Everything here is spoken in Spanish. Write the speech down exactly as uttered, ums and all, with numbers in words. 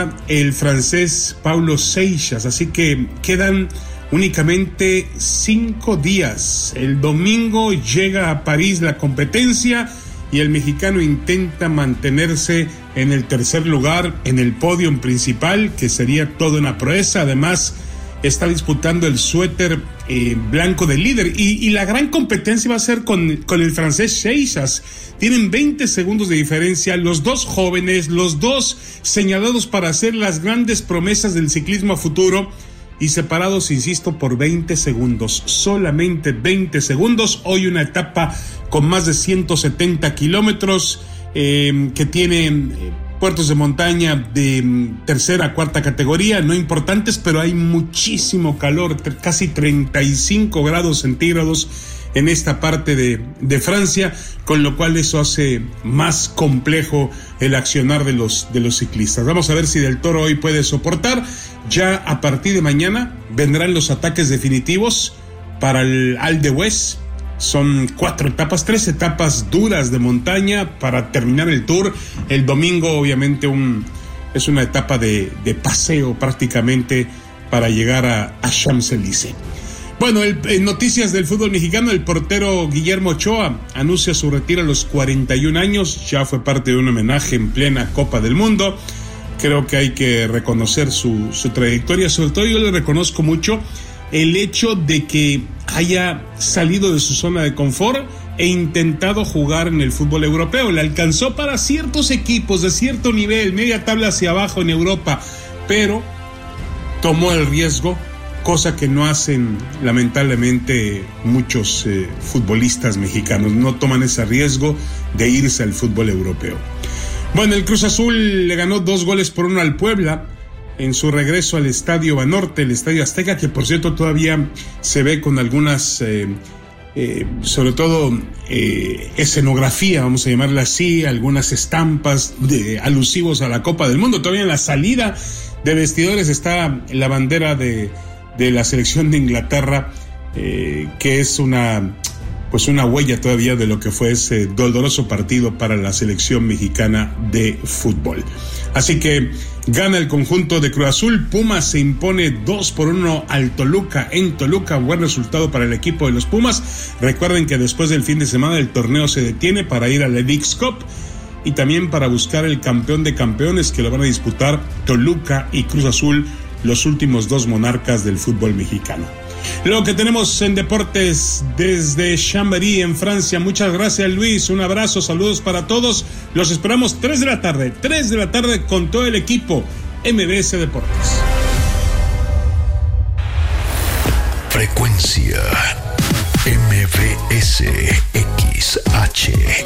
el francés Paulo Seixas, así que quedan únicamente cinco días. El domingo llega a París la competencia y el mexicano intenta mantenerse en el tercer lugar en el podio principal, que sería toda una proeza. Además, está disputando el suéter eh, blanco del líder y, y la gran competencia va a ser con, con el francés Seixas. Tienen veinte segundos de diferencia, los dos jóvenes, los dos señalados para hacer las grandes promesas del ciclismo a futuro, y separados, insisto, por veinte segundos, solamente veinte segundos. Hoy una etapa con más de ciento setenta kilómetros, eh, que tiene eh, puertos de montaña de mm, tercera, cuarta categoría, no importantes, pero hay muchísimo calor, t- casi treinta y cinco grados centígrados en esta parte de, de Francia, con lo cual eso hace más complejo el accionar de los, de los ciclistas. Vamos a ver si Del Toro hoy puede soportar. Ya a partir de mañana vendrán los ataques definitivos para el Alpe d'Huez. Son cuatro etapas, tres etapas duras de montaña para terminar el Tour. El domingo, obviamente, un, es una etapa de, de paseo prácticamente para llegar a, a Champs-Élysées. Bueno, el, en noticias del fútbol mexicano, el portero Guillermo Ochoa anuncia su retiro a los cuarenta y un años. Ya fue parte de un homenaje en plena Copa del Mundo. Creo que hay que reconocer su, su trayectoria. Sobre todo yo le reconozco mucho el hecho de que haya salido de su zona de confort e intentado jugar en el fútbol europeo. Le alcanzó para ciertos equipos de cierto nivel, media tabla hacia abajo en Europa, pero tomó el riesgo, cosa que no hacen lamentablemente muchos eh, futbolistas mexicanos. No toman ese riesgo de irse al fútbol europeo. Bueno, el Cruz Azul le ganó dos goles por uno al Puebla en su regreso al Estadio Banorte, el Estadio Azteca, que por cierto todavía se ve con algunas, eh, eh, sobre todo eh, escenografía, vamos a llamarla así, algunas estampas de, alusivos a la Copa del Mundo. Todavía en la salida de vestidores está la bandera de, de la selección de Inglaterra, eh, que es una... pues una huella todavía de lo que fue ese doloroso partido para la selección mexicana de fútbol. Así que gana el conjunto de Cruz Azul. Pumas se impone dos por uno al Toluca en Toluca. Buen resultado para el equipo de los Pumas. Recuerden que después del fin de semana el torneo se detiene para ir a la Leagues Cup y también para buscar el campeón de campeones, que lo van a disputar Toluca y Cruz Azul, los últimos dos monarcas del fútbol mexicano. Lo que tenemos en deportes desde Chambéry, en Francia. Muchas gracias, Luis. Un abrazo, saludos para todos. Los esperamos tres de la tarde, tres de la tarde con todo el equipo M B S Deportes. Frecuencia M B S X H.